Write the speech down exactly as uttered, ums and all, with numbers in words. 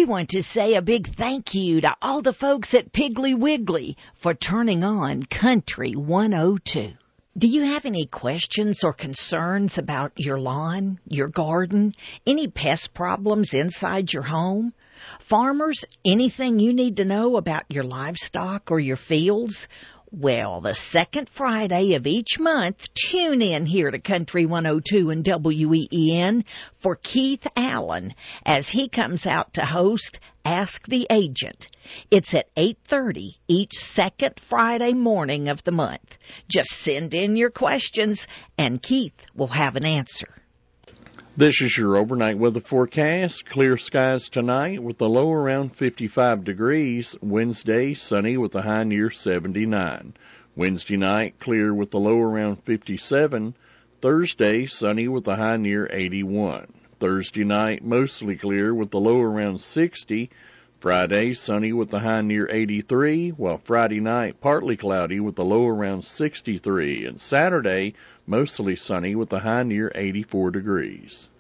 want to say a big thank you to all the folks at Piggly Wiggly for turning on Country one oh two. Do you have any questions or concerns about your lawn, your garden, any pest problems inside your home? Farmers, anything you need to know about your livestock or your fields? Well, the second Friday of each month, tune in here to Country one oh two and W E E N for Keith Allen as he comes out to host Ask the Agent. It's at eight thirty each second Friday morning of the month. Just send in your questions and Keith will have an answer. This is your overnight weather forecast. Clear skies tonight with a low around fifty-five degrees. Wednesday, sunny with a high near seventy-nine. Wednesday night, clear with a low around fifty-seven. Thursday, sunny with a high near eighty-one. Thursday night, mostly clear with a low around sixty. Friday, sunny with a high near eighty-three, while Friday night, partly cloudy with a low around sixty-three. And Saturday, mostly sunny with a high near eighty-four degrees.